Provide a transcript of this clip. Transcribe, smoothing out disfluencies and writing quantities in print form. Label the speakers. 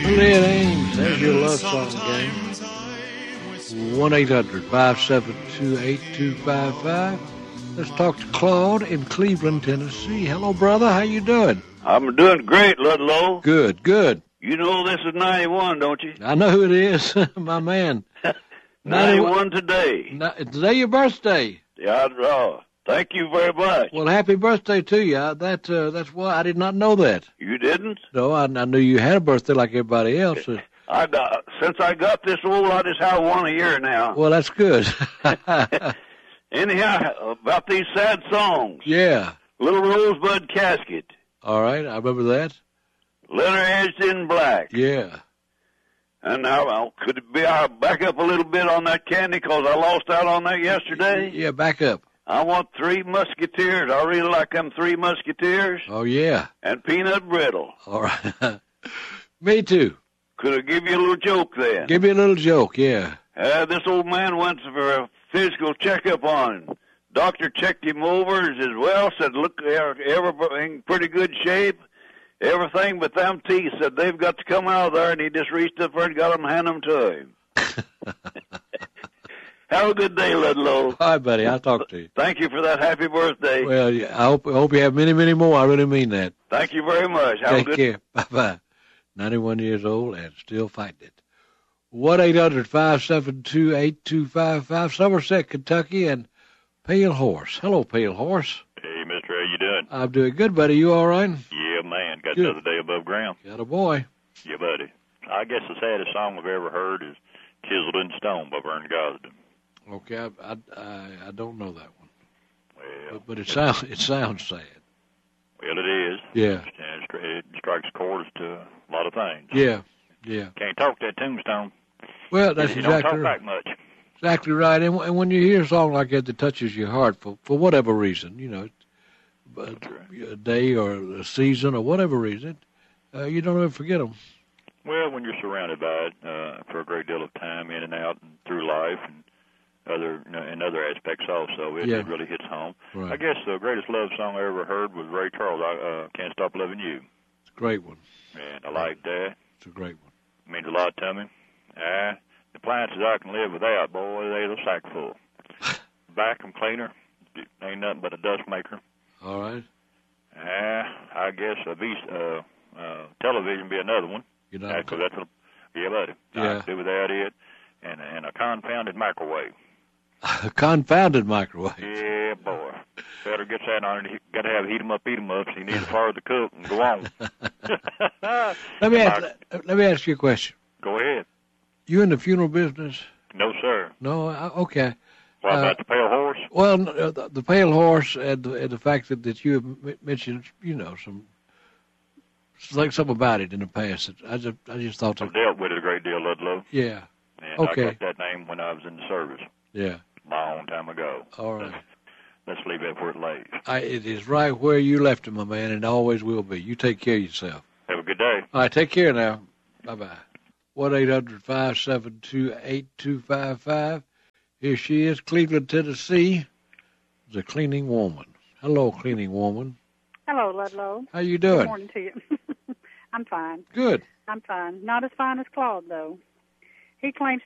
Speaker 1: Lynn Ames, there's your love song, gang. 1-800-572-8255. Let's talk to Claude in Cleveland, Tennessee. Hello, brother. How you doing?
Speaker 2: I'm doing great, Ludlow.
Speaker 1: Good, good.
Speaker 2: You know this is 91, don't you?
Speaker 1: I know who it is, my man.
Speaker 2: 91 today.
Speaker 1: Today your birthday.
Speaker 2: Yeah, thank you very much.
Speaker 1: Well, happy birthday to you. That's why I did not know that.
Speaker 2: You didn't?
Speaker 1: No, I knew you had a birthday like everybody else.
Speaker 2: Since I got this old, I just have one a year now.
Speaker 1: Well, that's good.
Speaker 2: Anyhow, about these sad songs.
Speaker 1: Yeah.
Speaker 2: Little Rosebud Casket.
Speaker 1: All right, I remember that.
Speaker 2: Letter Edged in Black.
Speaker 1: Yeah.
Speaker 2: And now, could it be I'll back up a little bit on that, Candy, because I lost out on that yesterday?
Speaker 1: Yeah, back up.
Speaker 2: I want Three Musketeers. I really like them Three Musketeers.
Speaker 1: Oh, yeah.
Speaker 2: And Peanut Brittle.
Speaker 1: All right. Me too.
Speaker 2: Could I give you a little joke then?
Speaker 1: Give me a little joke, yeah.
Speaker 2: This old man went for a physical checkup on him. Doctor checked him over as well, said, look, everything pretty good shape, everything but them teeth. Said, they've got to come out of there, and he just reached up there and got them, hand them to him. Have a good day, Ludlow.
Speaker 1: All right, buddy. I'll talk to you.
Speaker 2: Thank you for that happy birthday.
Speaker 1: Well, I hope you have many, many more. I really mean that.
Speaker 2: Thank you very much.
Speaker 1: Take care. Bye-bye. 91 years old and still fighting it. 1-800-572-8255, Somerset, Kentucky, and Pale Horse. Hello, Pale Horse.
Speaker 3: Hey, mister, how you doing?
Speaker 1: I'm doing good, buddy. You all right?
Speaker 3: Yeah, man. Got
Speaker 1: Good.
Speaker 3: another day above ground.
Speaker 1: Got a boy.
Speaker 3: Yeah, buddy. I guess the saddest song I've ever heard is Chiseled in Stone by Vern Gosdin.
Speaker 1: Okay, I don't know that one.
Speaker 3: Well,
Speaker 1: But it sounds sad.
Speaker 3: Well, it is.
Speaker 1: Yeah.
Speaker 3: It strikes chords to a lot of things.
Speaker 1: Yeah.
Speaker 3: Can't talk that tombstone.
Speaker 1: Well, that's
Speaker 3: You don't
Speaker 1: exactly
Speaker 3: talk
Speaker 1: right.
Speaker 3: back much.
Speaker 1: Exactly right. And when you hear a song like that touches your heart for whatever reason, a day or a season or whatever reason, you don't ever forget them.
Speaker 3: Well, when you're surrounded by it for a great deal of time, in and out and through life, and other aspects also, it really hits home.
Speaker 1: Right.
Speaker 3: I guess the greatest love song I ever heard was Ray Charles. I Can't Stop Loving You.
Speaker 1: It's a great one.
Speaker 3: And I like that.
Speaker 1: It's a great one.
Speaker 3: It means a lot to me. The appliances I can live without, boy, they're a sack full. Vacuum cleaner, ain't nothing but a dust maker.
Speaker 1: All right.
Speaker 3: I guess television be another one.
Speaker 1: Yeah,
Speaker 3: buddy.
Speaker 1: Yeah.
Speaker 3: I can do without it. And a confounded microwave.
Speaker 1: A confounded microwave.
Speaker 3: Yeah, boy. Better get that on it. Got to have heat 'em up, eat 'em up. So you need to fire the cook and go on.
Speaker 1: Let me ask you a question.
Speaker 3: Go ahead.
Speaker 1: You in the funeral business?
Speaker 3: No, sir.
Speaker 1: No. Okay.
Speaker 3: What about the Pale Horse?
Speaker 1: Well, the Pale Horse and the fact that you have mentioned, something about it in the past. I just thought that.
Speaker 3: I've dealt with it a great deal, Ludlow.
Speaker 1: Yeah.
Speaker 3: And
Speaker 1: Okay.
Speaker 3: I got that name when I was in the service.
Speaker 1: Yeah.
Speaker 3: A long time ago.
Speaker 1: All right.
Speaker 3: Let's leave that where it lays.
Speaker 1: It is right where you left it, my man, and always will be. You take care of yourself.
Speaker 3: Have a good day.
Speaker 1: All right, take care now. Bye-bye. 1-800-572-8255. Here she is, Cleveland, Tennessee, the cleaning woman. Hello, cleaning woman.
Speaker 4: Hello, Ludlow.
Speaker 1: How you doing?
Speaker 4: Good morning to you. I'm fine.
Speaker 1: Good.
Speaker 4: I'm fine. Not as fine as Claude, though. He claims